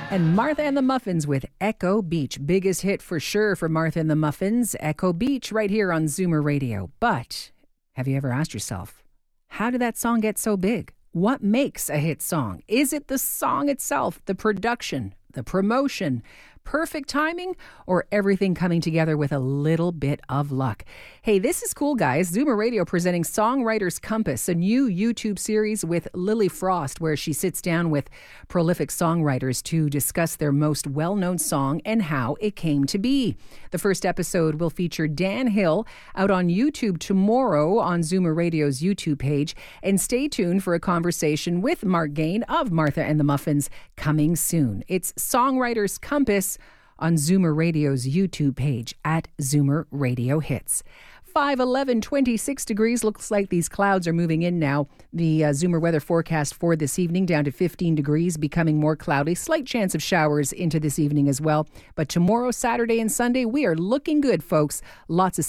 And Martha and the Muffins with Echo Beach. Biggest hit for sure for Martha and the Muffins. Echo Beach right here on Zoomer Radio. But have you ever asked yourself, how did that song get so big? What makes a hit song? Is it the song itself, the production, the promotion, perfect timing, or everything coming together with a little bit of luck? Hey, this is cool, guys. Zoomer Radio presenting Songwriter's Compass, a new YouTube series with Lily Frost, where she sits down with prolific songwriters to discuss their most well-known song and how it came to be. The first episode will feature Dan Hill, out on YouTube tomorrow on Zoomer Radio's YouTube page. And stay tuned for a conversation with Mark Gain of Martha and the Muffins coming soon. It's Songwriter's Compass on Zoomer Radio's YouTube page at Zoomer Radio Hits. 5:11, 26 degrees. Looks like these clouds are moving in now. The Zoomer weather forecast for this evening down to 15 degrees, becoming more cloudy. Slight chance of showers into this evening as well. But tomorrow, Saturday and Sunday, we are looking good, folks. Lots of